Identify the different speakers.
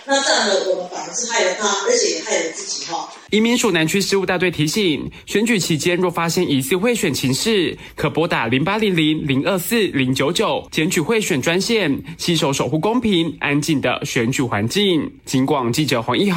Speaker 1: 那这样的我们反而是害了他，而且也害了自己哈。
Speaker 2: 移民署南区事务大队提醒，选举期间若发现疑似贿选情事，可拨打0800-024-099检举贿选专线，携手守护公平安静的选举环境。警广记者黄一豪。